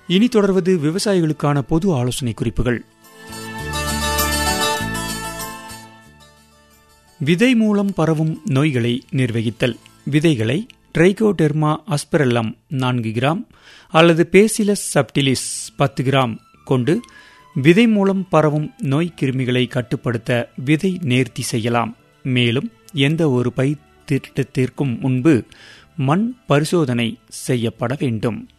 இனி தொடர்வது விவசாயிகளுக்கான பொது ஆலோசனை குறிப்புகள். விதை மூலம் பரவும் நோய்களை நிர்வகித்தல். விதைகளை ட்ரைகோடெர்மா அஸ்பெரல்லம் 4 கிராம் அல்லது பேசிலஸ் சப்டிலிஸ் 10 கிராம் கொண்டு விதை மூலம் பரவும் நோய் கிருமிகளை கட்டுப்படுத்த விதை நேர்த்தி செய்யலாம். மேலும் எந்த ஒரு பயிர் திட்டத்திற்கும் முன்பு மண் பரிசோதனை செய்யப்பட வேண்டும்.